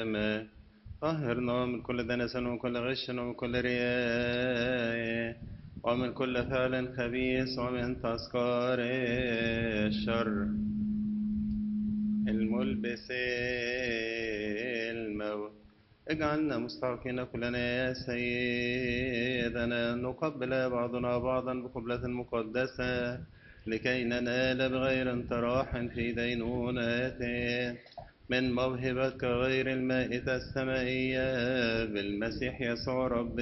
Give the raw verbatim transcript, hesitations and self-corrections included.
السماء طهرنا من كل دنس ومن كل غش ومن كل رياء ومن كل فعل خبيث ومن تذكار الشر الملبس الموت. اجعلنا مستحقين كلنا يا سيدنا نقبل بعضنا بعضا بقبلة مقدسة لكي ننال بغير انطراح في دينونته من موهبة غير المائتة السمائية بالمسيح يسوع رب